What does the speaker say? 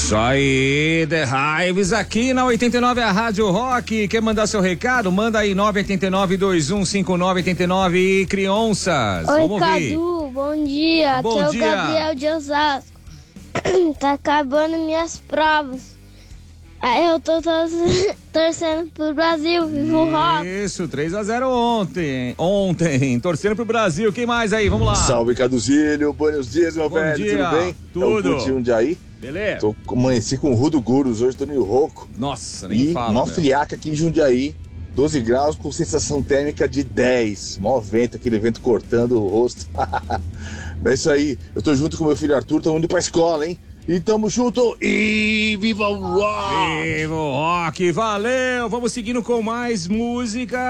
Isso aí, The Hives aqui na 89, a Rádio Rock. Quer mandar seu recado? Manda aí 989-2159-89 e Crianças. Oi, vamos ouvir. Cadu, bom dia. Bom Aqui dia. é o Gabriel de Osasco. Tá acabando minhas provas. Aí eu tô torcendo pro Brasil, viva o rock. Isso, 3-0 ontem, torcendo pro Brasil. Quem mais aí? Vamos lá. Salve, Caduzílio. Buenos dias, meu Bom velho. dia. Tudo bem? Tudo. Eu curti Jundiaí. Beleza. Amanheci com o Rudo Gurus. Hoje tô meio rouco. Nossa, nem E fala. mó meu. friaca aqui em Jundiaí. 12 graus com sensação térmica de 10. Mó vento, aquele vento cortando o rosto. É isso aí. Eu tô junto com meu filho Arthur. Tamo indo pra escola, hein? E tamo junto. E viva o rock! Viva o rock, valeu! Vamos seguindo com mais música.